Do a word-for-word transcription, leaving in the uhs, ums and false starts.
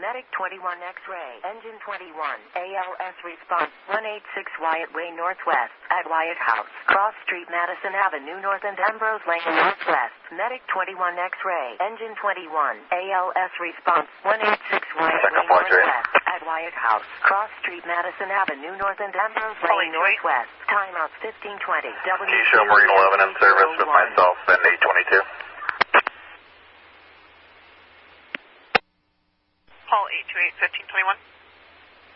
Medic twenty-one X-ray, Engine twenty-one, A L S response, one eighty-six Wyatt Way Northwest, at Wyatt House, Cross Street, Madison Avenue North and Ambrose Lane Northwest. Medic twenty-one X-ray, Engine twenty-one, A L S response, one eighty-six Wyatt Way Northwest, at Wyatt House, Cross Street, Madison Avenue North and Ambrose Lane Northwest. Timeout fifteen twenty. W Show Marine eleven in service with myself and eight twenty-two. Paul eight two eight, fifteen twenty-one.